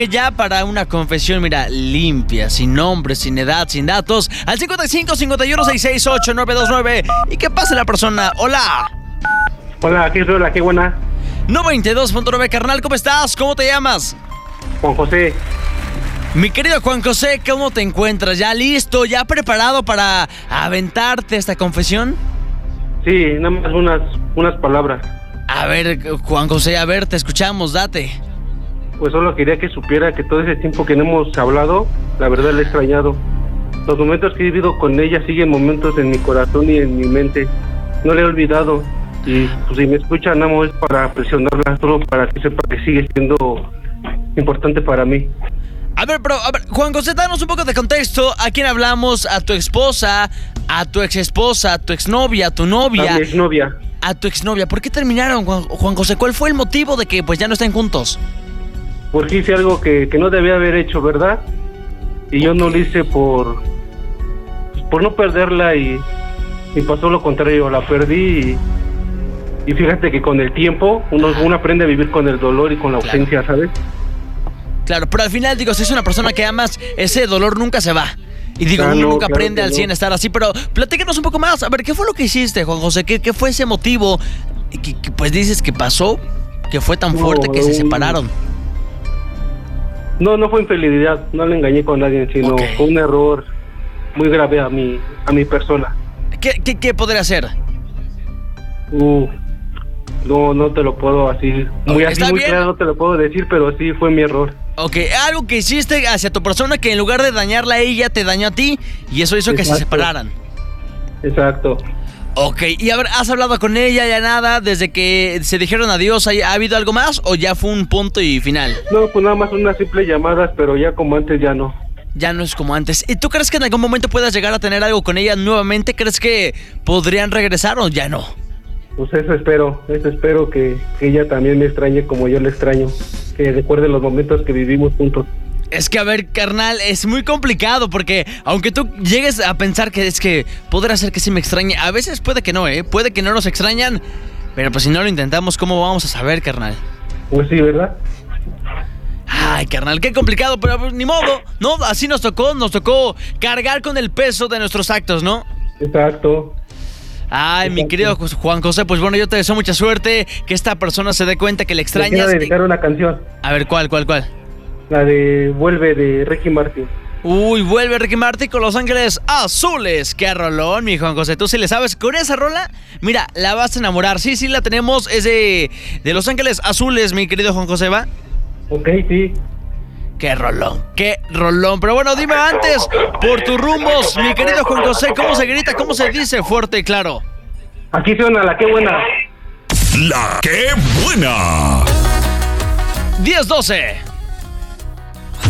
Ya para una confesión, mira, limpia, sin nombre, sin edad, sin datos, al 55 51 668 929. ¿Y qué pasa la persona? Hola. Hola, ¿qué rola? Qué buena. 92.9, carnal, ¿cómo estás? ¿Cómo te llamas? Juan José. Mi querido Juan José, ¿cómo te encuentras? ¿Ya listo? ¿Ya preparado para aventarte esta confesión? Sí, nada más unas palabras. A ver, Juan José, a ver, te escuchamos, date. Pues solo quería que supiera que todo ese tiempo que no hemos hablado, la verdad le he extrañado. Los momentos que he vivido con ella siguen momentos en mi corazón y en mi mente. No le he olvidado. Y pues si me escucha, nada más es para presionarla, solo para que sepa que sigue siendo importante para mí. A ver, Juan José, danos un poco de contexto. ¿A quién hablamos? ¿A tu esposa? ¿A tu exesposa? ¿A tu exnovia? ¿A tu novia? A mi exnovia. A tu exnovia. ¿Por qué terminaron, Juan José? ¿Cuál fue el motivo de que pues ya no estén juntos? Porque hice algo que no debía haber hecho, ¿verdad? Y yo no lo hice por no perderla y pasó lo contrario, la perdí y fíjate que con el tiempo uno aprende a vivir con el dolor y con la ausencia, ¿sabes? Claro, pero al final, digo, si es una persona que amas, ese dolor nunca se va. Y digo, uno nunca aprende al 100 a estar así, pero platícanos un poco más. A ver, ¿qué fue lo que hiciste, Juan José? ¿Qué fue ese motivo que pues dices que pasó, que fue tan fuerte que se separaron? No fue infidelidad, no le engañé con nadie, sino fue un error muy grave a mi persona. ¿Qué podría ser? No te lo puedo así, muy claro no te lo puedo decir, pero sí fue mi error. Ok, algo que hiciste hacia tu persona que en lugar de dañarla a ella, te dañó a ti y eso hizo que se separaran. Exacto. Ok, y a ver, ¿has hablado con ella ya nada desde que se dijeron adiós? ¿Ha habido algo más o ya fue un punto y final? No, pues nada más unas simples llamadas, pero ya como antes ya no. Ya no es como antes. ¿Y tú crees que en algún momento puedas llegar a tener algo con ella nuevamente? ¿Crees que podrían regresar o ya no? Pues eso espero que ella también me extrañe como yo le extraño, que recuerde los momentos que vivimos juntos. Es que, a ver, carnal, es muy complicado porque aunque tú llegues a pensar que es que podrá ser que sí me extrañe, a veces puede que no, puede que no nos extrañan, pero pues si no lo intentamos, ¿cómo vamos a saber, carnal? Pues sí, ¿verdad? Ay, carnal, qué complicado, pero pues, ni modo, ¿no? Así nos tocó cargar con el peso de nuestros actos, ¿no? Exacto. Ay, mi querido Juan José, pues bueno, yo te deseo mucha suerte, que esta persona se dé cuenta que le extrañas. Quiero dedicar una canción. A ver, ¿cuál? La de Vuelve de Ricky Martin. Uy, vuelve Ricky Martin con Los Ángeles Azules. Qué rolón, mi Juan José. Tú sí le sabes, con esa rola, mira, la vas a enamorar. Sí, la tenemos, es de Los Ángeles Azules, mi querido Juan José, ¿va? Ok, sí. Qué rolón. Pero bueno, dime antes, por tus rumbos, mi querido Juan José, ¿cómo se grita, cómo se dice fuerte y claro? Aquí suena la Qué Buena. La Qué Buena. 10-12.